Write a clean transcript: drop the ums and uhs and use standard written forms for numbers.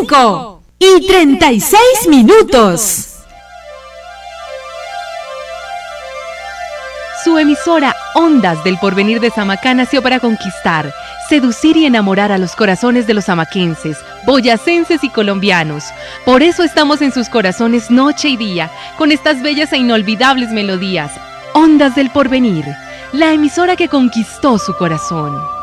5:36. Su emisora Ondas del Porvenir de Samacá nació para conquistar, seducir y enamorar a los corazones de los samaquenses, boyacenses y colombianos. Por eso estamos en sus corazones noche y día, con estas bellas e inolvidables melodías. Ondas del Porvenir, la emisora que conquistó su corazón.